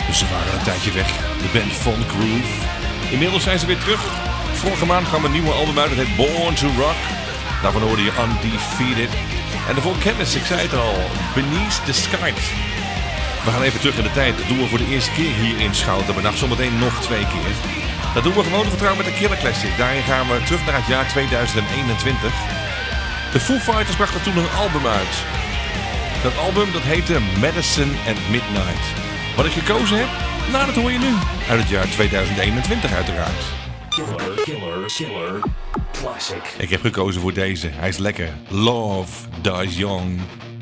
Ze waren een tijdje weg, de band Von Groove. Inmiddels zijn ze weer terug. Vorige maand kwam een nieuwe album uit, het heet Born to Rock. Daarvan hoorde je Undefeated. En de Chemist, ik zei het al, Beneath the Skies. We gaan even terug in de tijd. Dat doen we voor de eerste keer hier in Schoutenbernach. Zometeen nog 2 keer. Dat doen we gewoon vertrouwen met de Killer Classic. Daarin gaan we terug naar het jaar 2021. De Foo Fighters brachten toen een album uit. Dat album dat heette Medicine at Midnight. Wat ik gekozen heb? Nou, dat hoor je nu. Uit het jaar 2021 uiteraard. Killer Classic. Ik heb gekozen voor deze. Hij is lekker. Love Dies Young.